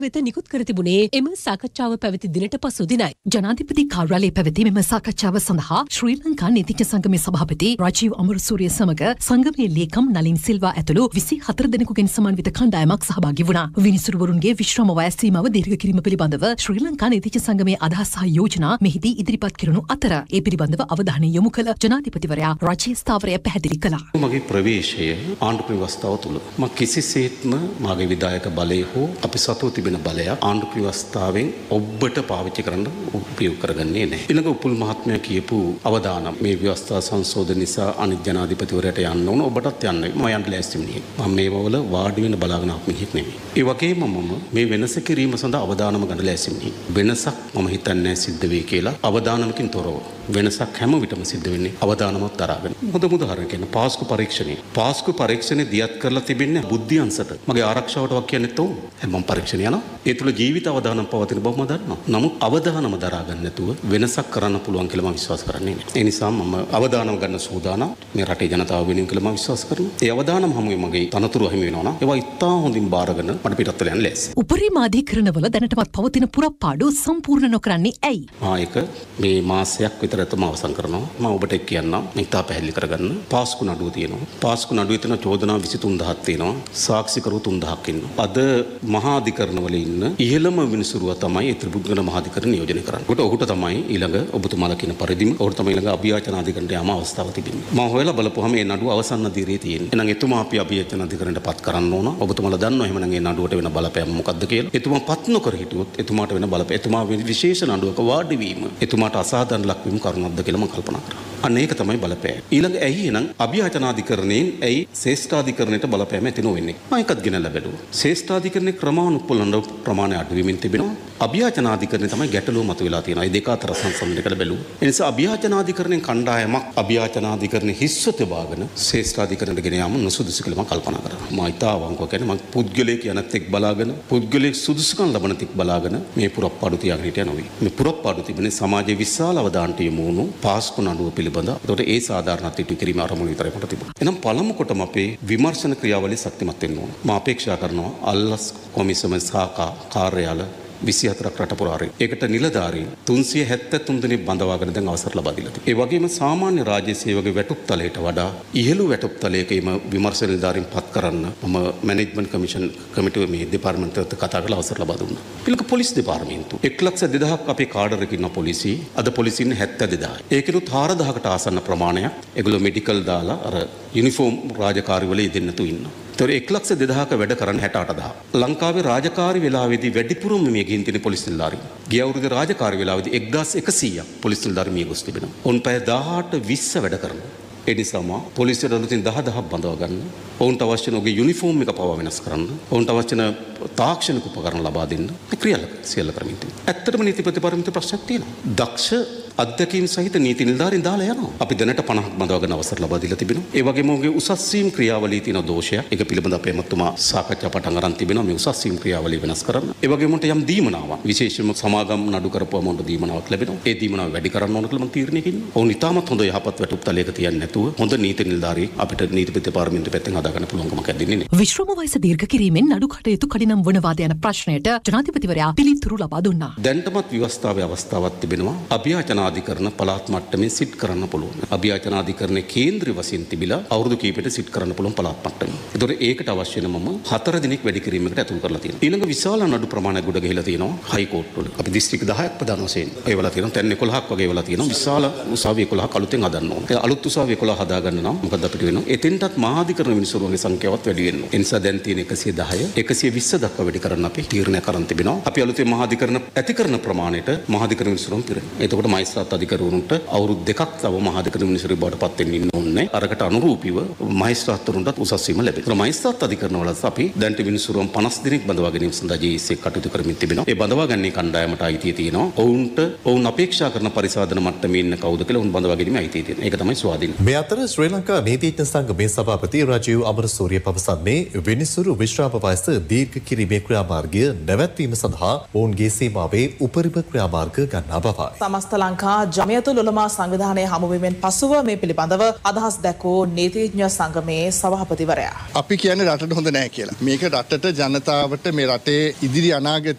වෙත නිකුත් කර තිබුණේ එම සාකච්ඡාව පැවති දිනට පසු දිනයි. ජනාධිපති කාර්යාලයේ පැවති මෙම සාකච්ඡාව සඳහා ශ්‍රී ලංකා නීතිඥ සංගමේ සභාපති රජීව් අමරසූරිය සමග සංගමේ ලේකම් නලින් සිල්වා ඇතුළු 24 දෙනෙකුගෙන් සමන්විත කණ්ඩායමක් සහභාගී වුණා. විනිසුරුවරුන්ගේ විශ්‍රම වයස් සීමාව දීර්ඝ කිරීම පිළිබඳව ශ්‍රී ලංකා නීතිඥ සංගමේ අදහස් සහ යෝජනා මෙහිදී ඉදිරිපත් කරනු අතර ඒ පිළිබඳව අවධානය යොමු කළ ජනාධිපතිවරයා රජයේ ස්ථාවරය පැහැදිලි කළා. මගේ ප්‍රවේශය ආණ්ඩුක්‍රම ව්‍යවස්ථාව තුළ මම කිසිසේත්ම මගේ විධායක බලය හෝ අපි සතුව තිබෙන බලය ආණ්ඩුක්‍රම ව්‍යවස්ථාවෙන් ඔබට පාවිච්චි කරන්න උපයෝග කරගන්නේ නැහැ. ඊළඟ උපුල් මහත්මයා කියපු අවදානම් මේ ව්‍යවස්ථා සංශෝධන නිසා අනිත් ජනාධිපතිවරයාට යන්න ඕන ඔබටත් යන්න. මම යන්න ලෑස්ති මිනිහෙක්. මම මේවවල වාඩි වෙන බලාගෙන ආපු මිනිහෙක් නෙමෙයි. ඒ වගේම මම මේ වෙනස කිරීම සඳහා අවදානම ගන්න ලෑස්ති මිනිහෙක්. වෙනසක් මම හිතන්නේ සිද්ධ වෙයි කියලා අවදානමකින් තොරව. වෙනසක් හැම විටම සිද්ධ වෙන්නේ අවදානමක් දරාගෙන. හොඳ උදාහරණ කියන පාස්කු පරීක්ෂණය. පාස්කු පරීක්ෂණය දියත් කරලා තිබෙන්නේ බුද්ධි අංශට. මගේ ආරක්ෂාවට වක් කියන්නේත් ඕන. මම පරීක්ෂණ යනවා. ඒ තුල ජීවිත අවදානම් පවතින බව මම දන්නවා. නමුත් අවදානම දරා ගන්න නැතුව වෙනසක් කරන්න පුළුවන් කියලා මම විශ්වාස කරන්නේ නැහැ. ඒ නිසා මම අවදානම ගන්න සූදානම්. මේ රටේ ජනතාව වෙනුවෙන් කියලා මම විශ්වාස කරනවා. ඒ අවදානම හැමෝම මගේ තනතුරු හිමි වෙනවා නම් ඒවා ඉතා හොඳින් බාරගෙන මට පිටත් වෙලා යන්න ලෑස්ති. උපරිම අධිකරණවල දැනටමත් පවතින පුරප්පාඩු සම්පූර්ණ නොකරන්නේ ඇයි? ඒක මේ මාසයක් විතර තම අවසන් කරනවා. මම ඔබට කියන්නම් මේක තා පැහැදිලි කරගන්න. පාස්කු නඩුව තියෙනවා. පාස්කු නඩුවේ තියෙන චෝදනා 23000ක් තියෙනවා. සාක්ෂිකරු 3000ක් ඉන්නවා. අද මහා අධිකරණවල ඉන්න ඉහළම විනිසුරුවා තමයි ත්‍රිපුද්ගල මහා අධිකරණ නියෝජනය කරන්නේ. ඔහුට තමයි ඊළඟ ඔබතුමාලා කියන පරිදිම ඔහුට තමයි ඊළඟ අභියාචන අධිකරණයට යම අවස්ථාව තිබෙන්නේ. මම හොයලා බලපුවම මේ නඩුව අවසන් අධීරයේ තියෙන්නේ. එහෙනම් එතුමා අපි අභියාචන අධිකරණයට පත් කරන්න ඕන. ඔබතුමාලා දන්නවා එහෙනම් මේ නඩුවට වෙන බලපෑම මොකක්ද කියලා. එතුමා පත් නොකර හිටියොත් එතුමාට වෙන බලපෑම එතුමා විශේෂ නඩුවක වාඩි වීම එතුමාට අසාධාරණ ලක්වීම කරුණක්ද කියලා මම කල්පනා කරා. අන්න ඒක තමයි බලපෑම. ඊළඟ ඇයි එහෙනම් අභියාචනාධිකරණයෙන් ඇයි ශ්‍රේෂ්ඨාධිකරණයට බලපෑම ඇති නොවෙන්නේ? මම එකත් ගෙනල්ලා බැලුවා. ශ්‍රේෂ්ඨාධිකරණේ ක්‍රමානුකූලව ප්‍රමාණය අඩු වෙමින් තිබෙනවා. අභියාචනාධිකරණේ තමයි ගැටලුව මතුවලා තියෙනවා. මේ දෙක අතර සංසන්දනය කරලා බැලුවා. ඒ නිසා අභියාචනාධිකරණයෙන් කණ්ඩායමක් අභියාචනාධිකරණේ හිස්සත බාගෙන ශ්‍රේෂ්ඨාධිකරණයට ගෙන යාම නුසුදුසු කියලා මම කල්පනා කරා. මම ඉතාවංකව කියන්නේ මම පුද්ගලයෙක් යනත් එක් බලාගෙන පුද්ගලයෙක් සුදුසුකම් ලබන තෙක් බලාගෙන මේ පුරප්පාඩු තියාගෙන හිටියා නොවේ. මේ පුරප්පාඩු තිබෙන්නේ සමාජයේ විශාල අවදානට යොමු වුණු පාස්කු නඩුව පිළිබඳ. ඒකට ඒ සාධාරණත්වයට ඉටු කිරීම අරමුණු විතරයි මට තිබුණා. එහෙනම් පළමු කොටම අපේ විමර්ශන ක්‍රියාවලිය ශක්තිමත් වෙන්න ඕන. මම අපේක්ෂා කරනවා අල්ලස් කොමිසම සාකා කාර්යාල 24ක් රට පුරාරේ. ඒකට නිලධාරීන් 373 දෙනෙක් බඳවාගෙන දැන් අවසර ලබා දීලා තියෙනවා. ඒ වගේම සාමාන්‍ය රාජ්‍ය සේවක වැටුප් තලයට වඩා ඉහළ වැටුප් තලයක එම විමර්ශන නිලධාරීන් පත් කරන්න මම මැනේජ්මන්ට් කමිෂන් කමිටුවේ මේ දෙපාර්තමේන්තුව එක්ක කතා කරලා අවසර ලබා දුන්නා. ඊළඟ පොලිස් දෙපාර්තමේන්තුව 1,02,000ක් අපේ කාඩර් එකේ ඉන්න පොලිසිය අද පොලිසිය ඉන්නේ 72000යි. ඒකිනුත් 4000කට ආසන්න ප්‍රමාණයක් ඒගොල්ලෝ මෙඩිකල් දාලා අර යුනිෆෝම් රාජකාරිවල යෙදෙන්න තු ඉන්නවා. ඒතර 1,02,000ක වැඩ කරන්නේ 68000. ලංකාවේ රාජකාරී වෙලාවේදී වැඩිපුරම මේ ගින් තියෙන පොලිස් නිලධාරීන්. ගිය අවුරුද්දේ රාජකාරී වෙලාවේදී 1100ක් පොලිස් නිලධාරීන් මිය ගොස් තිබෙනවා. උන් පැය 18-20 වැඩ කරනවා. ඒ නිසාම පොලිසියට අලුතින් 10000ක් බඳවා ගන්න. ඔවුන්ට අවශ්‍ය නොගේ යුනිෆෝම් එක පවා වෙනස් කරන්න. ඔවුන්ට අවශ්‍ය තාක්ෂණික උපකරණ ලබා දෙන්න. ක්‍රියාල සියල්ල කරමින් තියෙනවා. ඇත්තටම නීති ප්‍රතිපරමිත ප්‍රශ්නයක් තියෙනවා. දක්ෂ අධ්‍යක්ෂින් සහිත නීති නිලධාරීන් දාලා යනවා. අපි දැනට 50ක් බඳවා ගන්න අවසර ලබා දීලා තිබෙනවා. ඒ වගේම ඔහුගේ උසස් වීම් ක්‍රියාවලියේ තියෙන දෝෂයක්. ඒක පිළිබඳව අපේ මතුමා සාකච්ඡා පටන් අරන් තිබෙනවා. මේ උසස් වීම් ක්‍රියාවලිය වෙනස් කරන්න. ඒ වගේම උන්ට යම් දීමනාවක් විශේෂයෙන්ම සමාගම් නඩු කරපුවම උන්ට දීමනාවක් ලැබෙනවා. ඒ දීමනාව වැඩි කරන්න ඕන කියලා මම තීරණයක ඉන්නවා. ඔවුන් ඉතාමත් හොඳ යහපත් වැටුප් තලයක තියන්නේ නැතුව හොඳ නීති නිලධාරියෙක් අපිට නීති දෙපාර්තමේන්තුව පැත්තෙන් හදා ගන්න පුළුවන්කමක් ඇතින්නේ නැහැ. විශ්‍රම වයස දීර්ඝ කිරීමෙන් නඩු කටයුතු කඩිනම් වනවාද යන ප්‍රශ්නයට ජනාධිපතිවරයා පිළිතුරු ලබා දුන්නා. දැන්ටමත් ව්‍යවස්ථාවේ අවස්ථාවක් තිබෙනවා. අභියාචනාධිකරණ පළාත් මට්ටමින් සිට් කරන්න පුළුවන්. අභියාචනාධිකරණයේ කේන්ද්‍රීය වශයෙන් තිබිලා අවුරුදු කිහිපයකට සිට් කරන්න පුළුවන් පළාත් මට්ටමින්. ඒතකොට ඒකට අවශ්‍ය වෙන මම 4 දිනක් වැඩි කිරීමකට ඇතුල් කරලා තියෙනවා. ඊළඟ විශාල නඩු ප්‍රමාණයක් ගොඩ ගහලා තියෙනවා හයි කෝට් වල. අපි දිස්ත්‍රික් 10ක් ප්‍රධාන වශයෙන් ඒවල තියෙනවා. තැන් 11ක් වගේ ඒවල තියෙනවා. විශාල උසාවිය 11ක් අලුතෙන් හදන්න ඕන. ඒ අලුත් උසාවිය 11 හදා ගන්න නම් මොකද අපිට වෙනවා? එතෙන්ටත් මහාධිකරණ විනිසුරුවන්ගේ සංඛ්‍යාවත් වැඩි වෙනවා. ඒ නිසා දැන් තියෙන 110 120 දක්වා වැඩි කරන්න අපි තීරණය කරන් තිබෙනවා. අපි අලුතෙන් මහාධිකරණ ඇති කරන ප්‍රමාණයට මහාධිකරණ විනිසුරුවන් පිරෙනවා. එතකොට මහේස්ත්‍රාත් අධිකරණුන්ට අවුරුදු දෙකක් තව මහාධිකරණ විනිසුරු බවට පත් වෙන්න ඉන්න ඕනේ. අරකට අනුරූපීව මහේස්ත්‍රාත්වරුන්ටත් උසස් වීම ලැබෙනවා. මහේස්ත්‍රාත් අධිකරණවලත් අපි දැන්ට විනිසුරුවන් 50 දිනක් බඳවා ගැනීම සඳහා ජීඑස් එක කටයුතු කරමින් තිබෙනවා. ඒ බඳවා ගැනීම කණ්ඩායමට අයිතිය තියෙනවා. ඔවුන් අපේක්ෂා කරන පරිසාධන මට්ටමේ ඉන්න කවුද කියලා ඔවුන් බඳවා ගැනීම අයිතිය තියෙනවා. ඒක තමයි ස්වාධීන. මේ අතර ශ්‍රී ලංකා නීතිඥ සංගමේ සභාපති රජීව් අමරසූරිය පවසන්නේ විනිසුරු විශ්‍රාම වයස දීර්ඝ කිරීමේ ක්‍රියාමාර්ගය නැවැත්වීම සඳහා ඔවුන්ගේ සීමාවේ උපරිම ක්‍රියාමාර්ග ගන්නා බවයි. සමස්ත ලංකා ලංකා ජමියතුල් උලමා සංවිධානයේ හමුවීමෙන් පසුව මේ පිළිබඳව අදහස් දැක්වූ නීතිඥ සංගමේ සභාපතිවරයා. අපි කියන්නේ රටට හොඳ නැහැ කියලා. මේක රටට ජනතාවට මේ රටේ ඉදිරි අනාගතය